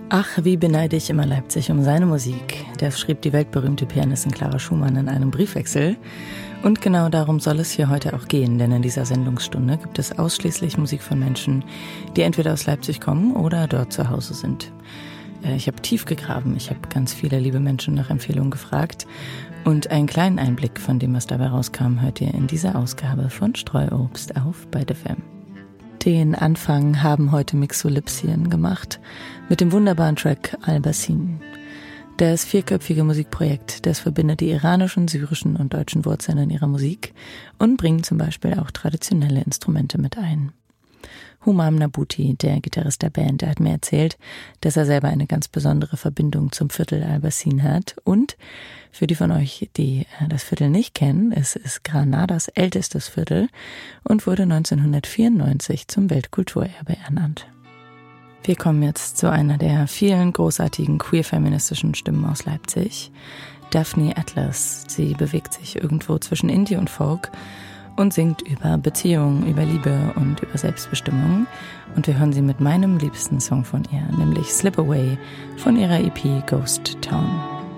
Ach, wie beneide ich immer Leipzig um seine Musik. Das schrieb die weltberühmte Pianistin Clara Schumann in einem Briefwechsel. Und genau darum soll es hier heute auch gehen, denn in dieser Sendungsstunde gibt es ausschließlich Musik von Menschen, die entweder aus Leipzig kommen oder dort zu Hause sind. Ich habe tief gegraben, ich habe ganz viele liebe Menschen nach Empfehlungen gefragt und einen kleinen Einblick von dem, was dabei rauskam, hört ihr in dieser Ausgabe von Streuobst auf Byte FM. Den Anfang haben heute Mixolipsien gemacht mit dem wunderbaren Track Al-Basin. Das 4-köpfige Musikprojekt, das verbindet die iranischen, syrischen und deutschen Wurzeln in ihrer Musik und bringt zum Beispiel auch traditionelle Instrumente mit ein. Humam Nabuti, der Gitarrist der Band, der hat mir erzählt, dass er selber eine ganz besondere Verbindung zum Viertel Al-Basin hat. Und für die von euch, die das Viertel nicht kennen, es ist Granadas ältestes Viertel und wurde 1994 zum Weltkulturerbe ernannt. Wir kommen jetzt zu einer der vielen großartigen queer-feministischen Stimmen aus Leipzig, Daphne Atlas. Sie bewegt sich irgendwo zwischen Indie und Folk und singt über Beziehungen, über Liebe und über Selbstbestimmung. Und wir hören sie mit meinem liebsten Song von ihr, nämlich Slip Away von ihrer EP Ghost Town.